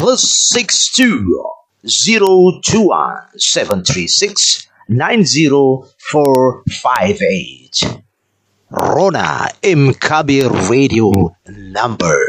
+62 021 736 90458. Rona M. Kabir Radio number.